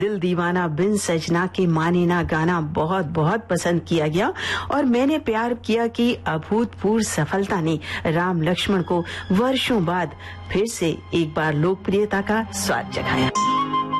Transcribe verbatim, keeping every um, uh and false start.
दिल दीवाना बिन सजना के माने ना गाना बहुत बहुत पसंद किया गया और मैंने प्यार किया कि अभूतपूर्व सफलता ने राम लक्ष्मण को वर्षों बाद फिर से एक बार लोकप्रियता का स्वाद चखाया।